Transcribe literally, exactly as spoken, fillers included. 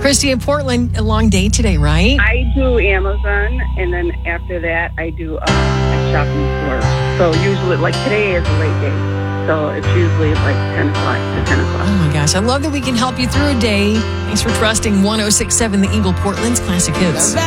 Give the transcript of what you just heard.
Christy in Portland, a long day today, right? I do Amazon, and then after that, I do uh, a shopping store. So usually, like today is a late day. So it's usually like ten o'clock to ten o'clock. Oh, my gosh. I love that we can help you through a day. Thanks for trusting one oh six point seven The Eagle, Portland's Classic Hits.